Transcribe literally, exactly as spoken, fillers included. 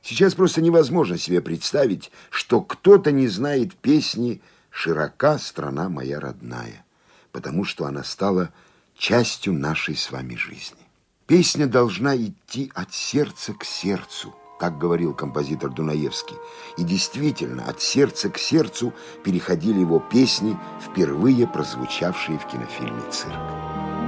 Сейчас просто невозможно себе представить, что кто-то не знает песни «Широка страна моя родная», потому что она стала частью нашей с вами жизни. Песня должна идти от сердца к сердцу, так говорил композитор Дунаевский. И действительно, от сердца к сердцу переходили его песни, впервые прозвучавшие в кинофильме «Цирк».